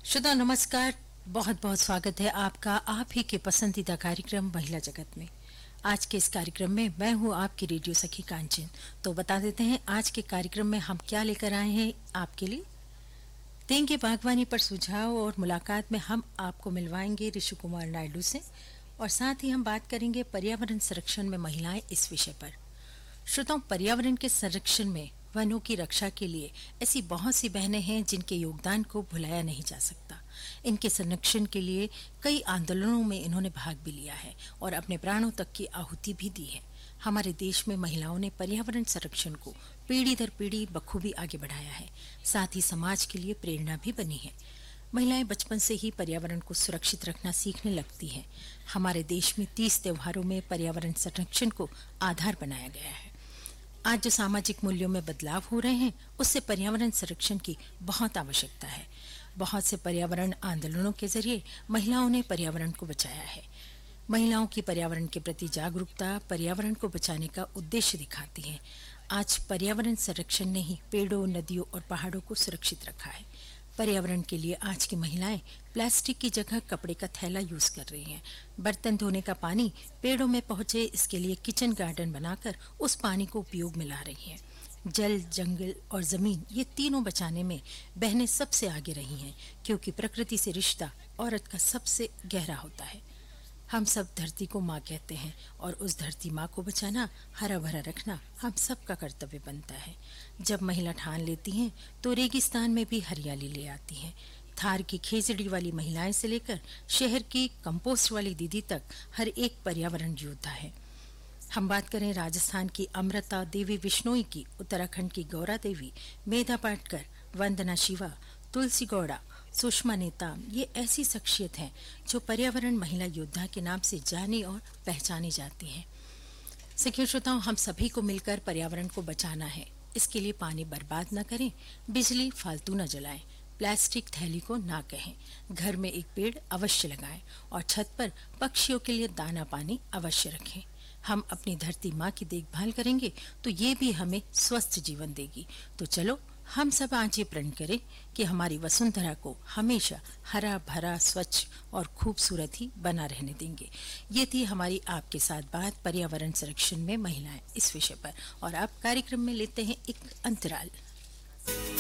श्रोता नमस्कार। बहुत बहुत स्वागत है आपका आप ही के पसंदीदा कार्यक्रम महिला जगत में। आज के इस कार्यक्रम में मैं हूं आपकी रेडियो सखी कांचन। तो बता देते हैं आज के कार्यक्रम में हम क्या लेकर आए हैं आपके लिए। देंगे बागवानी पर सुझाव और मुलाकात में हम आपको मिलवाएंगे ऋषि कुमार नायडू से, और साथ ही हम बात करेंगे पर्यावरण संरक्षण में महिलाएं इस विषय पर। श्रोताओं, पर्यावरण के संरक्षण में वनों की रक्षा के लिए ऐसी बहुत सी बहनें हैं जिनके योगदान को भुलाया नहीं जा सकता। इनके संरक्षण के लिए कई आंदोलनों में इन्होंने भाग भी लिया है और अपने प्राणों तक की आहुति भी दी है। हमारे देश में महिलाओं ने पर्यावरण संरक्षण को पीढ़ी दर पीढ़ी बखूबी आगे बढ़ाया है, साथ ही समाज के लिए प्रेरणा भी बनी है। महिलाएं बचपन से ही पर्यावरण को सुरक्षित रखना सीखने लगती हैं। हमारे देश में 30 त्योहारों में पर्यावरण संरक्षण को आधार बनाया गया है। आज जो सामाजिक मूल्यों में बदलाव हो रहे हैं, उससे पर्यावरण संरक्षण की बहुत आवश्यकता है। बहुत से पर्यावरण आंदोलनों के जरिए महिलाओं ने पर्यावरण को बचाया है। महिलाओं की पर्यावरण के प्रति जागरूकता पर्यावरण को बचाने का उद्देश्य दिखाती है। आज पर्यावरण संरक्षण ने ही पेड़ों, नदियों और पहाड़ों को सुरक्षित रखा है। पर्यावरण के लिए आज की महिलाएं प्लास्टिक की जगह कपड़े का थैला यूज कर रही हैं। बर्तन धोने का पानी पेड़ों में पहुंचे, इसके लिए किचन गार्डन बनाकर उस पानी को उपयोग में ला रही हैं। जल, जंगल और जमीन, ये तीनों बचाने में बहनें सबसे आगे रही हैं, क्योंकि प्रकृति से रिश्ता औरत का सबसे गहरा होता है। हम सब धरती को माँ कहते हैं और उस धरती माँ को बचाना, हरा भरा रखना हम सब का कर्तव्य बनता है। जब महिला ठान लेती हैं तो रेगिस्तान में भी हरियाली ले आती हैं। थार की खेजड़ी वाली महिलाएं से लेकर शहर की कंपोस्ट वाली दीदी तक हर एक पर्यावरण योद्धा है। हम बात करें राजस्थान की अमृता देवी बिश्नोई की, उत्तराखंड की गौरा देवी, मेधा पाटकर, वंदना शिवा, तुलसी गौड़ा, सुषमा नेताम, ये ऐसी शख्सियत हैं जो पर्यावरण महिला योद्धा के नाम से जानी और पहचानी जाती हैं। सखियों श्रोताओं, हम सभी को मिलकर पर्यावरण को बचाना है। इसके लिए पानी बर्बाद न करें, बिजली फालतू न जलाएं, प्लास्टिक थैली को ना कहें, घर में एक पेड़ अवश्य लगाएं और छत पर पक्षियों के लिए दाना पानी अवश्य रखें। हम अपनी धरती माँ की देखभाल करेंगे तो ये भी हमें स्वस्थ जीवन देगी। तो चलो हम सब आज ये प्रण करें कि हमारी वसुंधरा को हमेशा हरा भरा, स्वच्छ और खूबसूरत ही बना रहने देंगे। ये थी हमारी आपके साथ बात पर्यावरण संरक्षण में महिलाएं इस विषय पर। और अब कार्यक्रम में लेते हैं एक अंतराल।